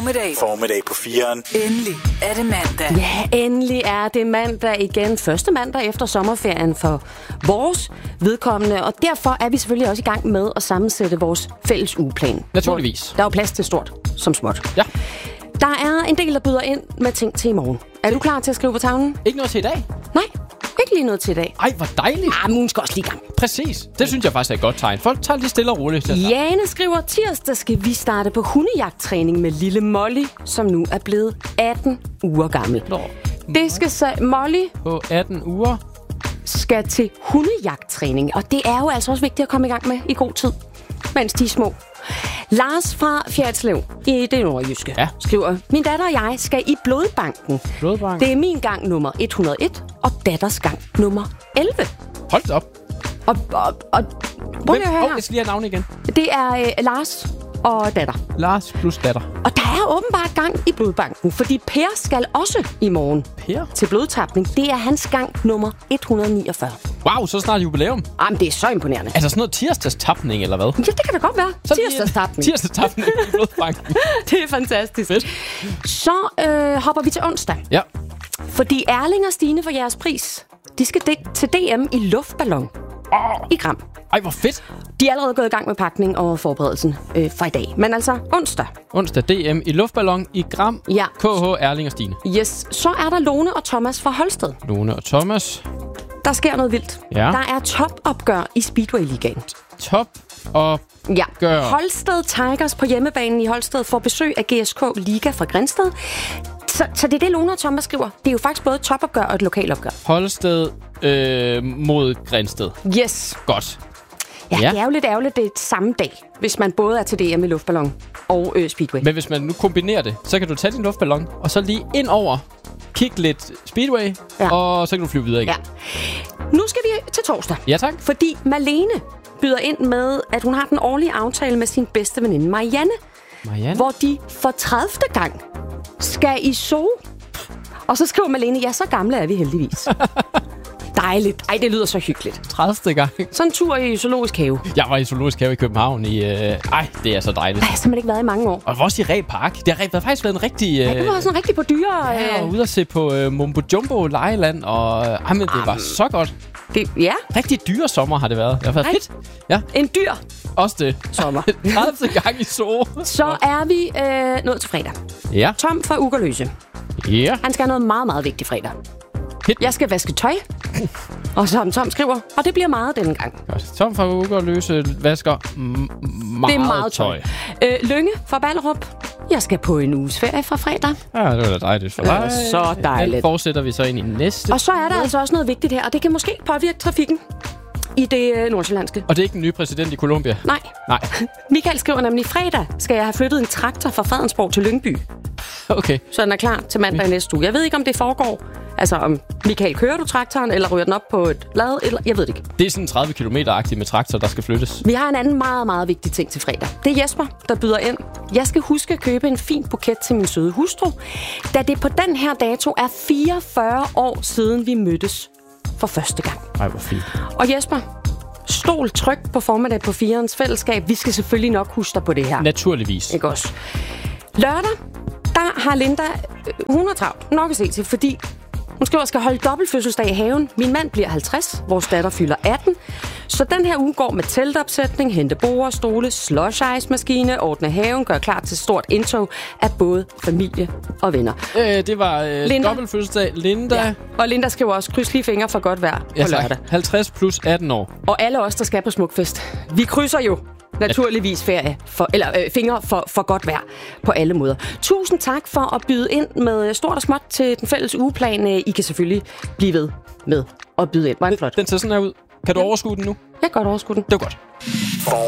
Formiddag på 4'eren. Endelig er det mandag. Ja, endelig er det mandag igen. Første mandag efter sommerferien for vores vedkommende. Og derfor er vi selvfølgelig også i gang med at sammensætte vores fælles ugeplan. Naturligvis. Der er jo plads til stort som småt. Ja. Der er en del, der byder ind med ting til i morgen. Er du klar til at skrive på tavlen? Ikke noget til i dag? Nej, ikke lige noget til i dag. Ej, hvor dejligt. Men ugen skal også lige i gang. Præcis. Det synes jeg faktisk er et godt tegn. Folk tager lige stille og roligt til. Jane skriver, tirsdag skal vi starte på hundejagttræning med lille Molly, som nu er blevet 18 uger gammel. Det skal Molly på 18 uger skal til hundejagttræning, og det er jo altså også vigtigt at komme i gang med i god tid, mens de er små. Lars fra Fjerdslev i det nordjyske skriver, min datter og jeg skal i blodbanken. Det er min gang nummer 101, og datters gang nummer 11. Hold da op. Og prøv lige at høre her. Jeg skal lige have navn igen. Det er Lars og datter. Lars plus datter. Og der er åbenbart gang i blodbanken, fordi Per skal også i morgen til blodtapning. Det er hans gang nummer 149. Wow, så snart jubilæum. Jamen, det er så imponerende. Altså sådan noget tirsdagstapning, eller hvad? Ja, det kan da godt være. Tirsdagstapning. Tirsdagstapning i blodbanken. Det er fantastisk. Fedt. Så hopper vi til onsdag. Ja. Fordi Erling og Stine for jeres pris, de skal til DM i luftballon. I Gram. Ej, hvor fedt. De er allerede gået i gang med pakning og forberedelsen for i dag. Men altså onsdag. Onsdag DM i luftballon i Gram. Ja. KH, Erling og Stine. Yes. Så er der Lone og Thomas fra Holsted. Lone og Thomas. Der sker noget vildt. Ja. Der er topopgør i Speedway-ligaen. Topopgør. Holsted Tigers på hjemmebanen i Holsted får besøg af GSK Liga fra Grindsted. Så det er det, Lone og Thomas skriver. Det er jo faktisk både et topopgør og et lokalopgør. Holsted mod Grindsted. Yes. Godt. Ja, det er jo lidt ærgerligt, det er samme dag, hvis man både er til DM i luftballon og Speedway. Men hvis man nu kombinerer det, så kan du tage din luftballon, og så lige ind over, kigge lidt Speedway, og så kan du flyve videre igen. Ja. Nu skal vi til torsdag. Ja, tak. Fordi Malene byder ind med, at hun har den årlige aftale med sin bedste veninde Marianne. Hvor de for 30. gang skal i zoo. Og så skriver Malene, ja, så gamle er vi heldigvis. Dejligt. Ej, det lyder så hyggeligt. 30. gang. Sådan en tur i zoologisk have. Jeg var i zoologisk have i København i... det er så dejligt. Jeg har simpelthen ikke været i mange år. Og også i Reh Park. Det har faktisk været en rigtig... Ja, det var sådan rigtig på dyre... Ja, og ude at se på Mumbo Jumbo lejeland, og... men det var så godt. Ja. Rigtig dyre sommer har det været. Det har været fedt. Ja. En dyr også det. Sommer. 30. gang i zoo. Så er vi nået til fredag. Ja. Tom fra Ugerløse. Ja. Han skal have noget meget, meget vigtigt fredag. Jeg skal vaske tøj. Og som Tom skriver, og det bliver meget denne gang. Tom fra Ugerløse vasker meget tøj. Lynge fra Ballerup. Jeg skal på en uges ferie fra fredag. Ja, det var da dejligt for dig. Så dejligt. Den fortsætter vi så ind i næste. Og så er der altså også noget vigtigt her, og det kan måske påvirke trafikken i det nordsjællandske. Og det er ikke den nye præsident i Colombia? Nej. Michael skriver nemlig, fredag skal jeg have flyttet en traktor fra Fredensborg til Lyngby. Okay. Så den er klar til mandag i næste uge. Jeg ved ikke, om det foregår. Altså, om Michael, kører du traktoren, eller ryger den op på et lad? Eller, jeg ved det ikke. Det er sådan 30 km-agtigt med traktor, der skal flyttes. Vi har en anden meget, meget vigtig ting til fredag. Det er Jesper, der byder ind. Jeg skal huske at købe en fin buket til min søde hustru, da det på den her dato er 44 år siden, vi mødtes for første gang. Ej, hvor fint. Og Jesper, stol tryk på formiddag på 4'erens fællesskab. Vi skal selvfølgelig nok huske dig på det her. Naturligvis. Ikke også? Lørdag, der har Linda, hun er travlt nok at se til, fordi hun skal holde dobbeltfødselsdag i haven. Min mand bliver 50, vores datter fylder 18. Så den her uge går med teltopsætning, hente borde, stole, slush ice maskine, ordne haven, gøre klar til stort indtog af både familie og venner. Det var dobbeltfødselsdag. Linda. Ja. Og Linda skriver også kryds lige fingre for godt vejr på lørdag. 50 plus 18 år. Og alle os, der skal på Smukfest, vi krydser jo naturligvis fingre for godt vejr på alle måder. Tusind tak for at byde ind med stort og småt til den fælles ugeplan. I kan selvfølgelig blive ved med at byde ind. Var det flot? Den ser sådan her ud. Kan du overskue den nu? Jeg kan godt overskue den. Det var godt.